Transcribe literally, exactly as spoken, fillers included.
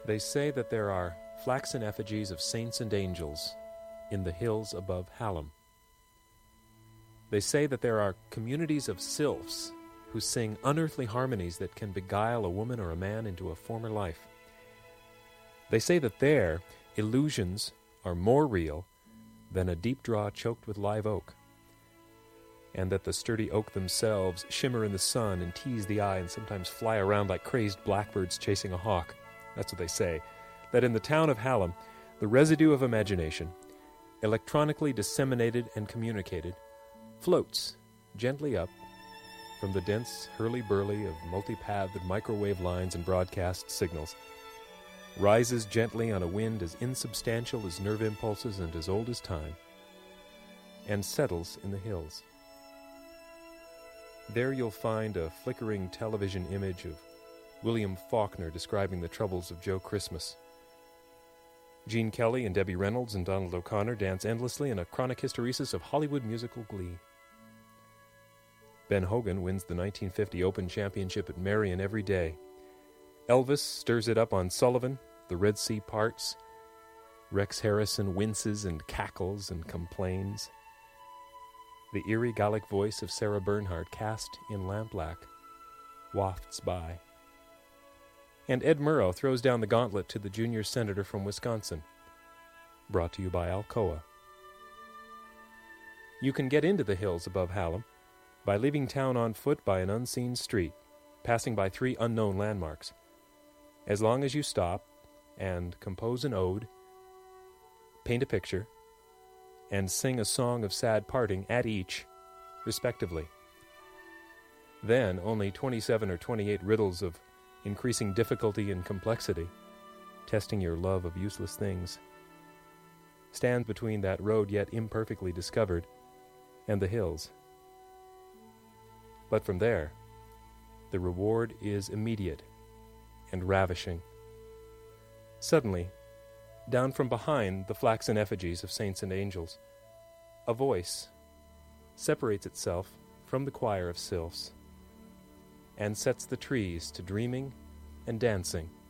They say that there are flaxen effigies of saints and angels in the hills above Hallam. They say that there are communities of sylphs who sing unearthly harmonies that can beguile a woman or a man into a former life. They say that there, illusions are more real than a deep draw choked with live oak, and that the sturdy oak themselves shimmer in the sun and tease the eye and sometimes fly around like crazed blackbirds chasing a hawk. That's what they say. That in the town of Hallam, the residue of imagination, electronically disseminated and communicated, floats gently up from the dense hurly-burly of multi-pathed microwave lines and broadcast signals, rises gently on a wind as insubstantial as nerve impulses and as old as time, and settles in the hills. There you'll find a flickering television image of William Faulkner describing the troubles of Joe Christmas. Gene Kelly and Debbie Reynolds and Donald O'Connor dance endlessly in a chronic hysteresis of Hollywood musical glee. Ben Hogan wins the nineteen fifty Open Championship at Marion every day. Elvis stirs it up on Sullivan, the Red Sea parts. Rex Harrison winces and cackles and complains. The eerie Gallic voice of Sarah Bernhardt, cast in lampblack, wafts by. And Ed Murrow throws down the gauntlet to the junior senator from Wisconsin. Brought to you by Alcoa. You can get into the hills above Hallam by leaving town on foot by an unseen street, passing by three unknown landmarks. As long as you stop and compose an ode, paint a picture, and sing a song of sad parting at each, respectively. Then only twenty-seven or twenty-eight riddles of increasing difficulty and complexity, testing your love of useless things, stand between that road yet imperfectly discovered and the hills. But from there, the reward is immediate and ravishing. Suddenly, down from behind the flaxen effigies of saints and angels, a voice separates itself from the choir of sylphs and sets the trees to dreaming and dancing